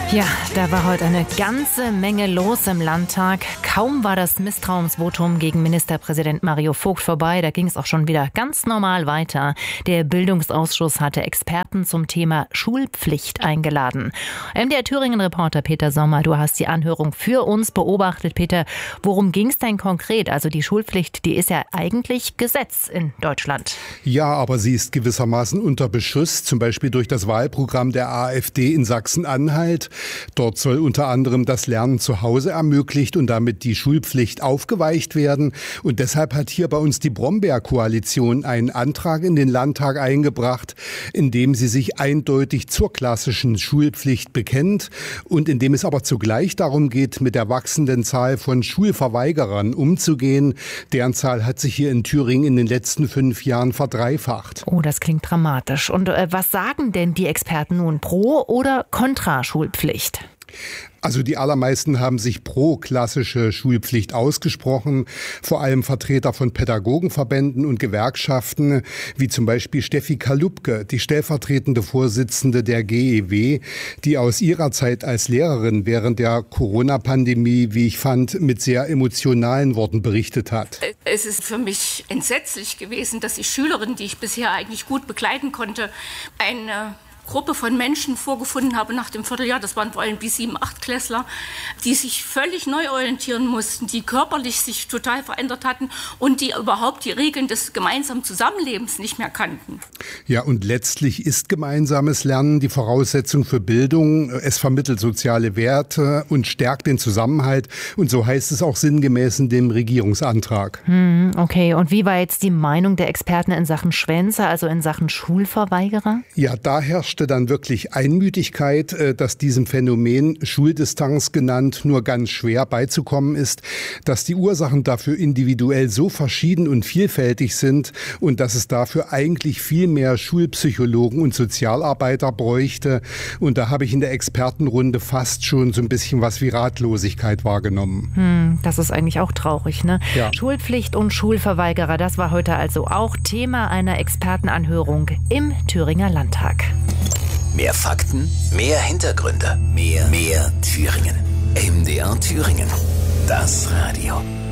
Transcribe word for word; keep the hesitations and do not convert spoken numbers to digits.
Ja, da war heute eine ganze Menge los im Landtag. Kaum war das Misstrauensvotum gegen Ministerpräsident Mario Vogt vorbei, da ging es auch schon wieder ganz normal weiter. Der Bildungsausschuss hatte Experten zum Thema Schulpflicht eingeladen. M D R Thüringen-Reporter Peter Sommer, du hast die Anhörung für uns beobachtet. Peter, worum ging es denn konkret? Also die Schulpflicht, die ist ja eigentlich Gesetz in Deutschland. Ja, aber sie ist gewissermaßen unter Beschuss, zum Beispiel durch das Wahlprogramm der AfD in Sachsen-Anhalt. Dort soll unter anderem das Lernen zu Hause ermöglicht und damit die Schulpflicht aufgeweicht werden. Und deshalb hat hier bei uns die Brombeer-Koalition einen Antrag in den Landtag eingebracht, in dem sie sich eindeutig zur klassischen Schulpflicht bekennt und in dem es aber zugleich darum geht, mit der wachsenden Zahl von Schulverweigerern umzugehen. Deren Zahl hat sich hier in Thüringen in den letzten fünf Jahren verdreifacht. Oh, das klingt dramatisch. Und äh, was sagen denn die Experten nun, pro oder kontra Schulpflicht? Also die allermeisten haben sich pro klassische Schulpflicht ausgesprochen, vor allem Vertreter von Pädagogenverbänden und Gewerkschaften, wie zum Beispiel Steffi Kalupke, die stellvertretende Vorsitzende der G E W, die aus ihrer Zeit als Lehrerin während der Corona-Pandemie, wie ich fand, mit sehr emotionalen Worten berichtet hat. Es ist für mich entsetzlich gewesen, dass die Schülerin, die ich bisher eigentlich gut begleiten konnte, eine Gruppe von Menschen vorgefunden habe nach dem Vierteljahr, das waren vor allem die sieben-, achtklässler, die sich völlig neu orientieren mussten, die körperlich sich total verändert hatten und die überhaupt die Regeln des gemeinsamen Zusammenlebens nicht mehr kannten. Ja, und letztlich ist gemeinsames Lernen die Voraussetzung für Bildung. Es vermittelt soziale Werte und stärkt den Zusammenhalt. Und so heißt es auch sinngemäß in dem Regierungsantrag. Hm, okay, und wie war jetzt die Meinung der Experten in Sachen Schwänze, also in Sachen Schulverweigerer? Ja, da herrscht dann wirklich Einmütigkeit, dass diesem Phänomen, Schuldistanz genannt, nur ganz schwer beizukommen ist, dass die Ursachen dafür individuell so verschieden und vielfältig sind und dass es dafür eigentlich viel mehr Schulpsychologen und Sozialarbeiter bräuchte. Und da habe ich in der Expertenrunde fast schon so ein bisschen was wie Ratlosigkeit wahrgenommen. Hm, das ist eigentlich auch traurig, ne? Ja. Schulpflicht und Schulverweigerer, das war heute also auch Thema einer Expertenanhörung im Thüringer Landtag. Mehr Fakten, mehr Hintergründe, mehr, mehr Thüringen. M D R Thüringen. Das Radio.